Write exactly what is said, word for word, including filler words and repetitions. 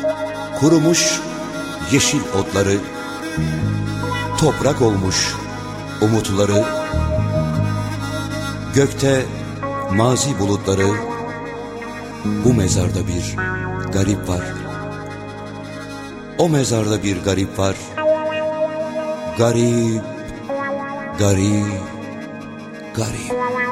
Kurumuş yeşil otları, toprak olmuş umutları, gökte mazi bulutları, bu mezarda bir garip var. O mezarda bir garip var. Garip, garip, garip.